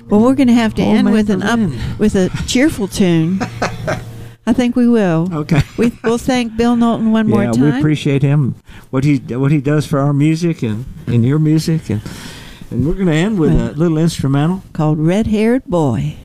Well, we're going to have to end with a cheerful tune. I think we will. Okay. We'll thank Bill Knowlton one more time. Yeah, we appreciate him, what he does for our music and your music. And we're going to end with a little instrumental called Red Haired Boy.